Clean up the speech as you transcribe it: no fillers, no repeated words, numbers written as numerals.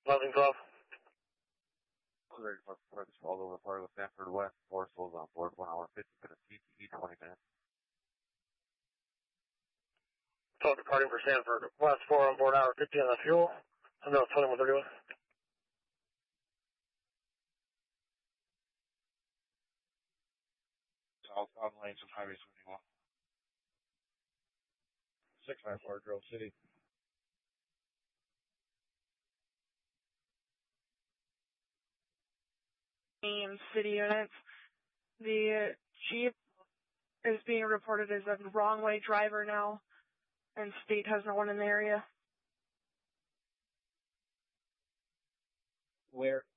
1112. Ready for this all over part of Sanford West. Four souls on board, 1 hour 50 minutes, TTE 20 minutes. So departing for Sanford West, 4 on board, hour 50 on the fuel. So no, 2131. Southbound lanes of Highway 71. 694 Grove City. City units. The Jeep is being reported as a wrong way driver now, and state has no one in the area. Where